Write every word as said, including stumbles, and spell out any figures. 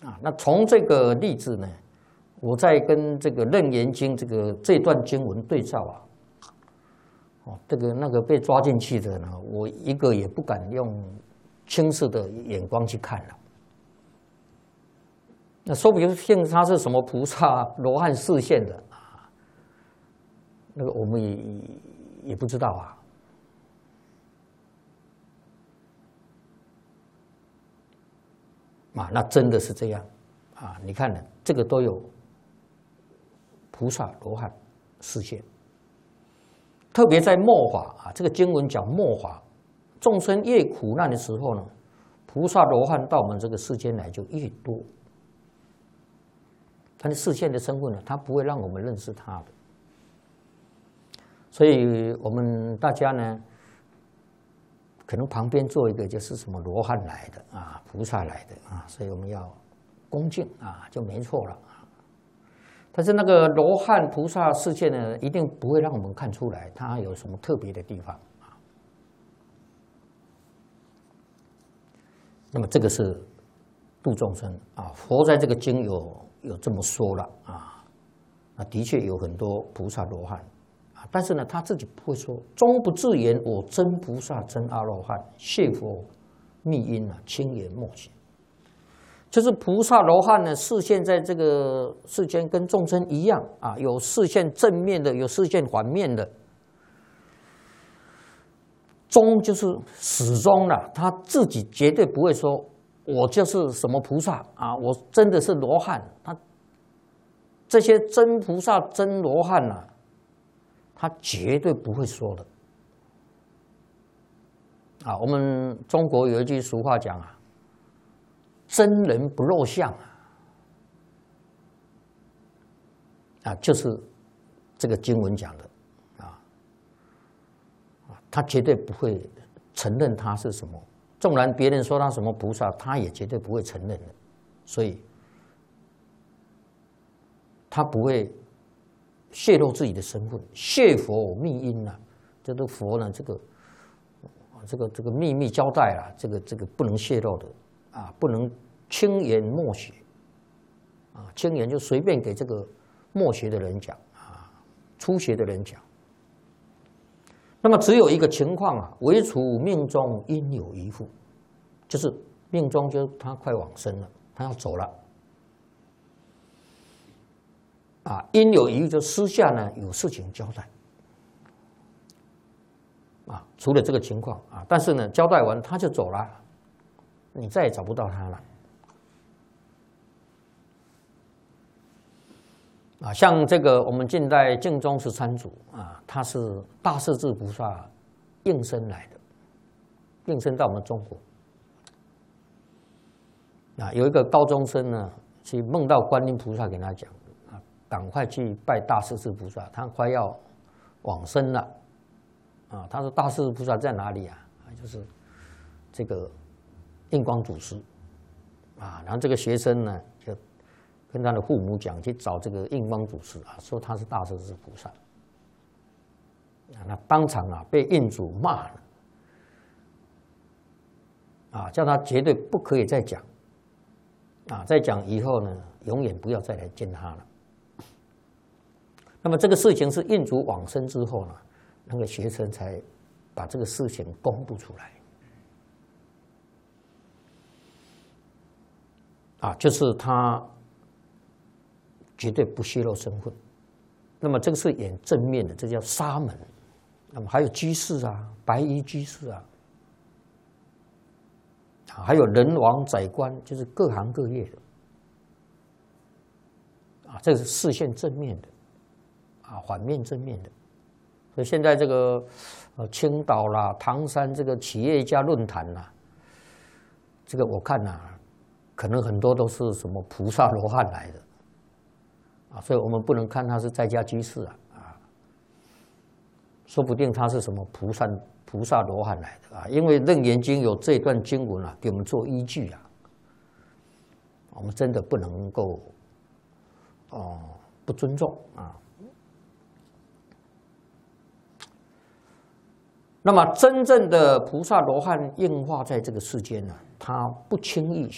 啊，那从这个例子呢，我在跟这个《楞严经》这个这段经文对照啊，哦，这个那个被抓进去的呢，我一个也不敢用轻视的眼光去看了。那说不定他是什么菩萨罗汉示现的啊，那个我们也也不知道啊。啊，那真的是这样啊！你看呢，这个都有菩萨罗汉示现，特别在末法啊，这个经文讲末法，众生越苦难的时候呢，菩萨罗汉到我们这个世间来就越多。他的示现的身份呢，他不会让我们认识他的，所以我们大家呢，可能旁边做一个就是什么罗汉来的啊，菩萨来的啊，所以我们要恭敬啊，就没错了。但是那个罗汉菩萨示现呢，一定不会让我们看出来他有什么特别的地方啊。那么这个是度众生啊，佛在这个经有有这么说了啊，那的确有很多菩萨罗汉。但是呢，他自己不会说，终不自言我真菩萨真阿罗汉，谢佛密因啊，轻言默写。就是菩萨罗汉呢，示现在这个世间跟众生一样啊，有示现正面的，有示现反面的。终就是始终了，他自己绝对不会说，我就是什么菩萨啊，我真的是罗汉。他这些真菩萨真罗汉啊，他绝对不会说的啊！我们中国有一句俗话讲啊，“真人不露相”啊，啊，就是这个经文讲的啊，他绝对不会承认他是什么，纵然别人说他什么菩萨，他也绝对不会承认的，所以他不会泄露自己的身份，谢佛密因啊，这个佛呢，这个这个这个秘密交代啊，这个这个不能泄露的啊，不能轻言默写啊，轻言就随便给这个默学的人讲啊，初学的人讲。那么只有一个情况啊，唯除命中应有遗父，就是命中就他快往生了，他要走了。啊，应有遗就私下呢有事情交代，啊，除了这个情况啊，但是呢交代完他就走了，你再也找不到他了。啊，像这个我们近代净宗十三祖啊，他是大势至菩萨应身来的，应身到我们中国。啊，有一个高中生呢，去梦到观音菩萨给他讲。赶快去拜大势至菩萨，他快要往生了啊！他说：“大势至菩萨在哪里啊？”就是这个印光祖师啊。然后这个学生呢，就跟他的父母讲，去找这个印光祖师啊，说他是大势至菩萨。啊，那当场啊被印祖骂了啊，叫他绝对不可以再讲啊！再讲以后呢，永远不要再来见他了。那么这个事情是印祖往生之后呢，那个学生才把这个事情公布出来。啊，就是他绝对不泄露身份。那么这个是演正面的，这叫沙门。那么还有居士啊，白衣居士啊，啊，还有人王宰官，就是各行各业的。啊，这是视线正面的。啊，反面正面的，所以现在这个呃青岛啦、唐山这个企业家论坛啦，这个我看呐、啊，可能很多都是什么菩萨罗汉来的，啊，所以我们不能看他是在家居士啊，啊，说不定他是什么菩萨菩萨罗汉来的啊，因为《楞严经》有这段经文啊，给我们做依据啊，我们真的不能够哦、呃、不尊重啊。那么，真正的菩萨罗汉应化在这个世间呢，他不轻易